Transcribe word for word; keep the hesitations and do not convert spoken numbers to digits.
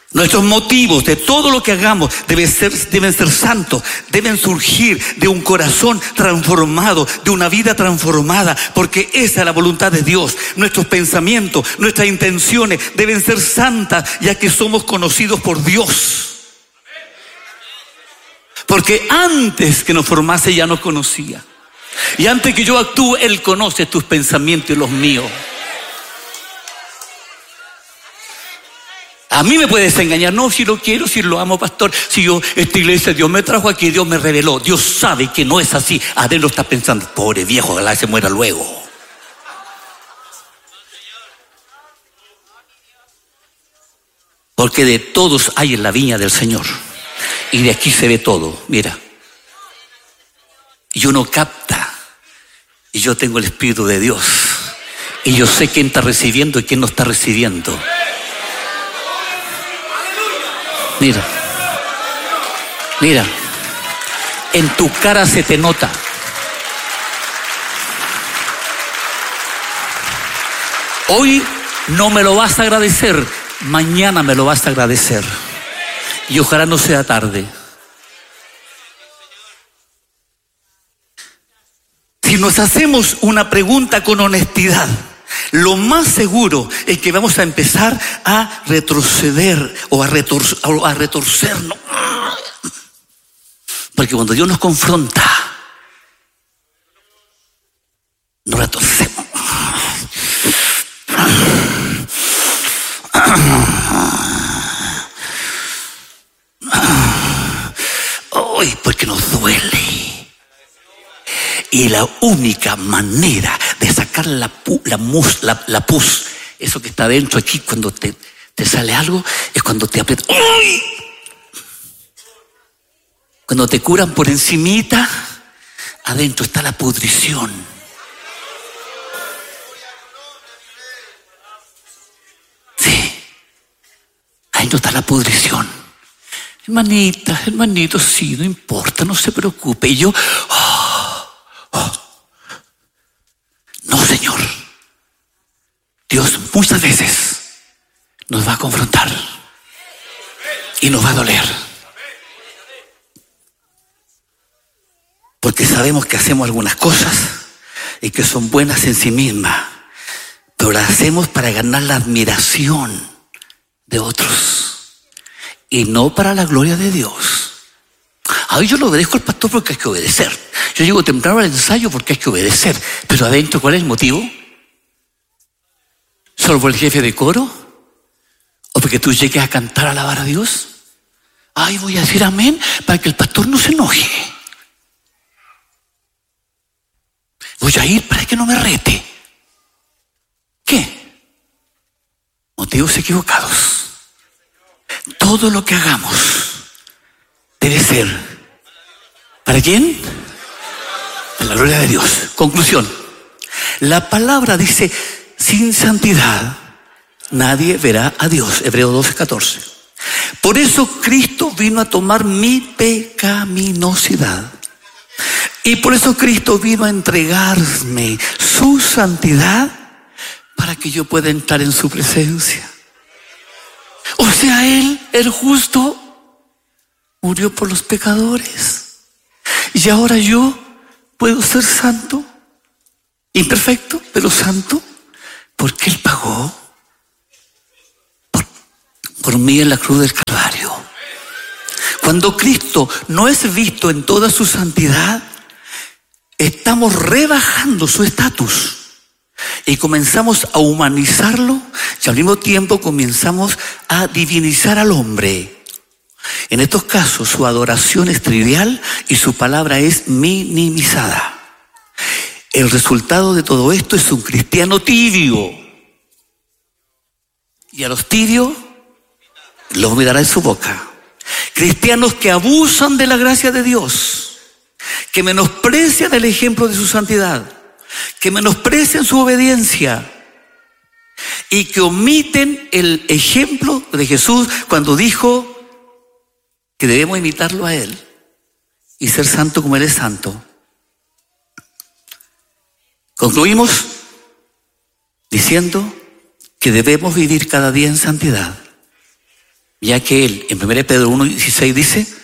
Nuestros motivos de todo lo que hagamos deben ser, deben ser santos, deben surgir de un corazón transformado, de una vida transformada, porque esa es la voluntad de Dios. Nuestros pensamientos, nuestras intenciones deben ser santas, ya que somos conocidos por Dios. Porque antes que nos formase ya nos conocía. Y antes que yo actúe, Él conoce tus pensamientos y los míos. A mí me puedes engañar, no, si lo quiero, si lo amo, pastor, si yo, esta iglesia, Dios me trajo aquí, Dios me reveló. Dios sabe que no es así. Adentro está pensando, pobre viejo, ojalá se muera luego. Porque de todos hay en la viña del Señor. Y de aquí se ve todo, mira. Y uno capta. Y yo tengo el Espíritu de Dios. Y yo sé quién está recibiendo y quién no está recibiendo. Mira, mira, en tu cara se te nota. Hoy no me lo vas a agradecer, mañana me lo vas a agradecer. Y ojalá no sea tarde. Si nos hacemos una pregunta con honestidad, lo más seguro es que vamos a empezar a retroceder o a, retor- o a retorcernos. Porque cuando Dios nos confronta, nos retorcemos. Ay, porque nos duele. Y la única manera de sacar la, pu, la, mus, la, la pus, eso que está dentro aquí, cuando te, te sale algo, es cuando te aprietas. ¡Uy! Cuando te curan por encimita, adentro está la pudrición. Sí, adentro está la pudrición. Hermanita, hermanito, sí, no importa, no se preocupe. Y yo, oh, oh. No, Señor. Dios muchas veces nos va a confrontar y nos va a doler. Porque sabemos que hacemos algunas cosas y que son buenas en sí mismas, pero las hacemos para ganar la admiración de otros. Y no para la gloria de Dios. Ay, yo lo obedezco al pastor porque hay que obedecer. Yo llego temprano al ensayo porque hay que obedecer. Pero adentro, ¿cuál es el motivo? ¿Solo por el jefe de coro? ¿O porque tú llegues a cantar, a alabar a Dios? Ay, voy a decir amén para que el pastor no se enoje. Voy a ir para que no me rete. ¿Qué? Motivos equivocados. Todo lo que hagamos debe ser, ¿para quién? Para la gloria de Dios. Conclusión. La palabra dice, sin santidad nadie verá a Dios. Hebreos doce, catorce. Por eso Cristo vino a tomar mi pecaminosidad. Y por eso Cristo vino a entregarme su santidad para que yo pueda entrar en su presencia. O sea, Él, el justo, murió por los pecadores. Y ahora yo puedo ser santo, imperfecto, pero santo, porque Él pagó por, por mí en la cruz del Calvario. Cuando Cristo no es visto en toda su santidad, estamos rebajando su estatus. Y comenzamos a humanizarlo y al mismo tiempo comenzamos a divinizar al hombre. En estos casos su adoración es trivial y su palabra es minimizada. El resultado de todo esto es un cristiano tibio. Y a los tibios los vomitará en su boca. Cristianos que abusan de la gracia de Dios, que menosprecian el ejemplo de su santidad, que menosprecian su obediencia y que omiten el ejemplo de Jesús cuando dijo que debemos imitarlo a Él y ser santo como Él es santo. Concluimos diciendo que debemos vivir cada día en santidad. ya que Él en primera Pedro uno dieciséis dice,